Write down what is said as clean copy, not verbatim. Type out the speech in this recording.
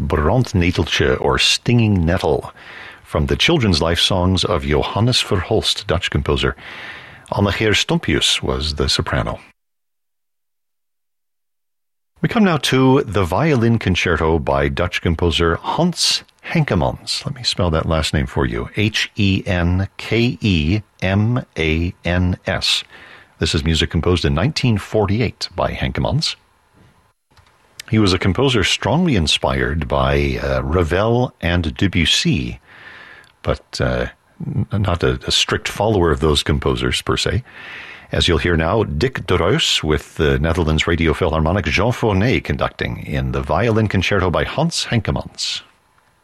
Brandneteltje, or Stinging Nettle, from the children's life songs of Johannes Verhulst, Dutch composer. Annegeer Stompius was the soprano. We come now to the violin concerto by Dutch composer Hans Henkemans. Let me spell that last name for you. Henkemans. This is music composed in 1948 by Henkemans. He was a composer strongly inspired by Ravel and Debussy, but not a strict follower of those composers per se. As you'll hear now, Dick de Roos with the Netherlands Radio Philharmonic Jean Fournet conducting in the violin concerto by Hans Henkemans.